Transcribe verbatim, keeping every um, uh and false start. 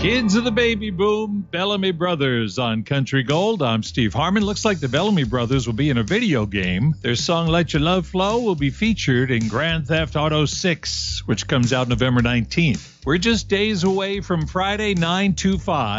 Kids of the baby boom, Bellamy Brothers on Country Gold. I'm Steve Harmon. Looks like the Bellamy Brothers will be in a video game. Their song Let Your Love Flow will be featured in Grand Theft Auto six, which comes out November nineteenth. We're just days away from Friday, nine two five.